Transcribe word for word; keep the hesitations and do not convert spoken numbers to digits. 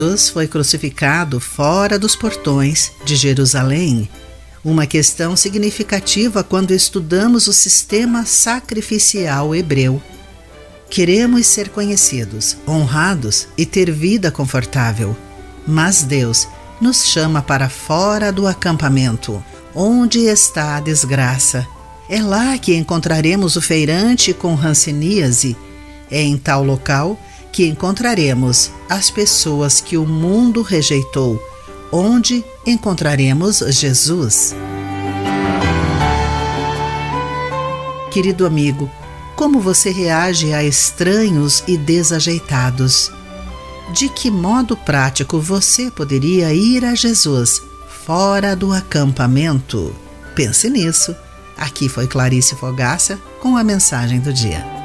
Jesus foi crucificado fora dos portões de Jerusalém, uma questão significativa quando estudamos o sistema sacrificial hebreu. Queremos ser conhecidos, honrados e ter vida confortável, mas Deus nos chama para fora do acampamento, onde está a desgraça. É lá que encontraremos o feirante com hanseníase. É em tal local que encontraremos as pessoas que o mundo rejeitou, onde encontraremos Jesus. Querido amigo, como você reage a estranhos e desajeitados? De que modo prático você poderia ir a Jesus fora do acampamento? Pense nisso. Aqui foi Clarice Fogaça com a mensagem do dia.